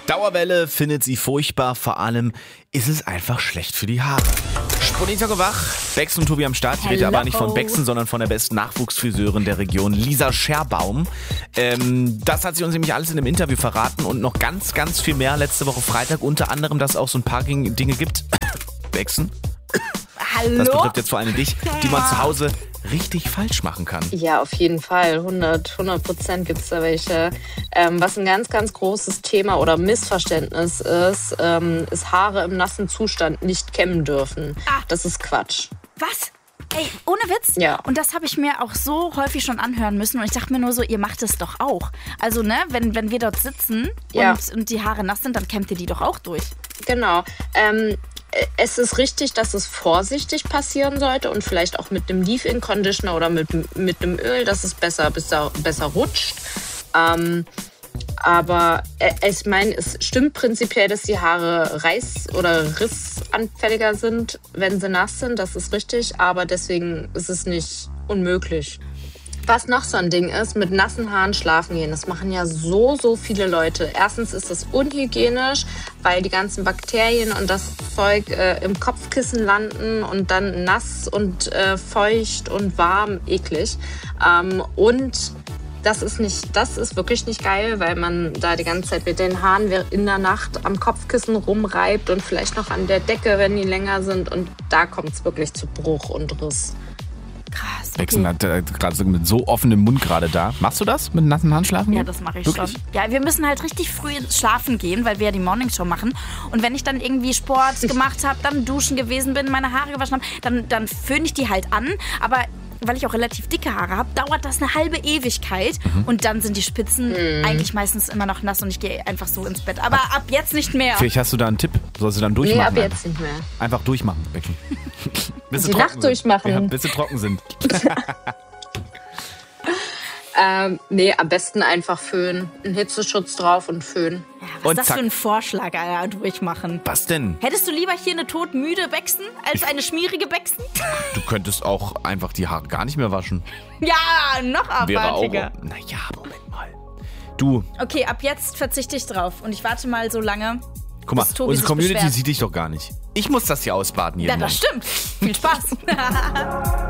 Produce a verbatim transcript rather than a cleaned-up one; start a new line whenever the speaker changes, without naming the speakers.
Dauerwelle findet sie furchtbar, vor allem ist es einfach schlecht für die Haare. Sponitor wach, Bex und Tobi am Start. Ich rede aber nicht von Bexen, sondern von der besten Nachwuchsfriseurin der Region, Lisa Scherbaum. Ähm, das hat sie uns nämlich alles in einem Interview verraten und noch ganz, ganz viel mehr letzte Woche Freitag. Unter anderem, dass es auch so ein paar Dinge gibt. Bexen?
Hallo?
Das betrifft jetzt vor allem dich, die man zu Hause richtig falsch machen kann.
Ja, auf jeden Fall. hundert Prozent gibt es da welche. Ähm, was ein ganz, ganz großes Thema oder Missverständnis ist, ähm, ist Haare im nassen Zustand nicht kämmen dürfen.
Ah.
Das ist Quatsch.
Was? Ey, ohne Witz?
Ja.
Und das habe ich mir auch so häufig schon anhören müssen. Und ich dachte mir nur so, ihr macht es doch auch. Also, ne, wenn, wenn wir dort sitzen
Ja.
und, und die Haare nass sind, dann kämmt ihr die doch auch durch.
Genau. Ähm, es ist richtig, dass es vorsichtig passieren sollte und vielleicht auch mit einem Leave-In-Conditioner oder mit, mit einem Öl, dass es besser, besser, besser rutscht. Ähm, aber äh, ich meine, es stimmt prinzipiell, dass die Haare reiß- oder rissanfälliger sind, wenn sie nass sind. Das ist richtig, aber deswegen ist es nicht unmöglich. Was noch so ein Ding ist, mit nassen Haaren schlafen gehen. Das machen ja so, so viele Leute. Erstens ist es unhygienisch, weil die ganzen Bakterien und das Zeug äh, im Kopfkissen landen und dann nass und äh, feucht und warm, eklig. Ähm, und das ist nicht, das ist wirklich nicht geil, weil man da die ganze Zeit mit den Haaren in der Nacht am Kopfkissen rumreibt und vielleicht noch an der Decke, wenn die länger sind. Und da kommt es wirklich zu Bruch und Riss.
Krass.
Bexen hat äh, gerade so mit so offenem Mund gerade da. Machst du das mit nassen Haaren schlafen?
Ja, das mache ich
Wirklich?
schon. Ja, wir müssen halt richtig früh schlafen gehen, weil wir ja die Morningshow machen. Und wenn ich dann irgendwie Sport gemacht habe, dann duschen gewesen bin, meine Haare gewaschen habe, dann, dann föhne ich die halt an. Aber weil ich auch relativ dicke Haare habe, dauert das eine halbe Ewigkeit. Mhm. Und dann sind die Spitzen mhm. eigentlich meistens immer noch nass und ich gehe einfach so ins Bett. Aber ab jetzt nicht mehr.
Vielleicht hast du da einen Tipp. Sollst du dann durchmachen?
Nee, ab jetzt nicht mehr.
Einfach durchmachen, Becken. Bis
Die Nacht durchmachen.
Ja, bis sie trocken sind.
ähm, nee, am besten einfach föhnen. Einen Hitzeschutz drauf und föhnen.
Ja, was
Und
ist das
zack.
für ein Vorschlag, Alter, durchmachen?
Was denn?
Hättest du lieber hier eine todmüde Bexen als eine schmierige Bexen?
Du könntest auch einfach die Haare gar nicht mehr waschen.
Ja, noch
Wäre auch.
abartiger.
Naja, Moment mal. Du,
Okay, ab jetzt verzichte ich drauf und ich warte mal so lange.
guck mal,
bis Tobi
unsere
sich
Community
beschwert.
sieht dich doch gar nicht. Ich muss das hier ausbaden jeden
Ja, das
Morgen.
stimmt. Viel Spaß.